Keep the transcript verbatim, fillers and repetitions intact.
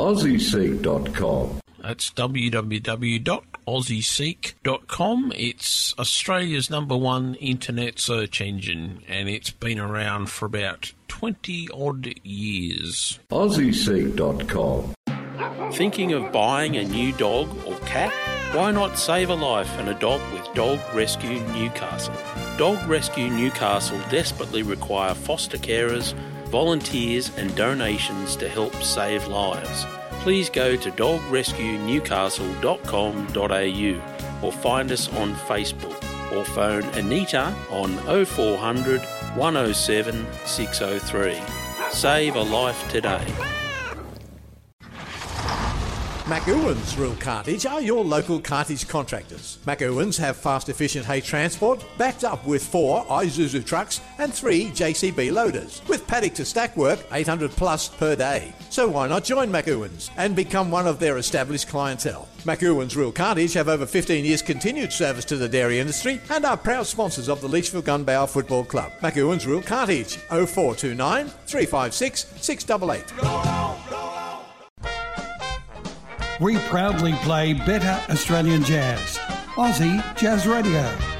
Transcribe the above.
aussie seek dot com. That's w w w dot aussie seek dot com. It's Australia's number one internet search engine, and it's been around for about twenty odd years. aussie seek dot com. Thinking of buying a new dog or cat? Why not save a life and adopt with Dog Rescue Newcastle? Dog Rescue Newcastle desperately require foster carers, volunteers and donations to help save lives. Please go to dog rescue newcastle dot com dot a u or find us on Facebook or phone Anita on oh four hundred, one oh seven, six oh three. Save a life today. McEwan's Real Cartage are your local cartage contractors. McEwan's have fast, efficient hay transport, backed up with four Isuzu trucks and three J C B loaders, with paddock to stack work eight hundred plus per day. So why not join McEwan's and become one of their established clientele? McEwan's Real Cartage have over fifteen years continued service to the dairy industry and are proud sponsors of the Leachfield Gunbower Football Club. McEwan's Real Cartage, oh four two nine, three five six, six eight eight. We proudly play better Australian jazz. Aussie Jazz Radio.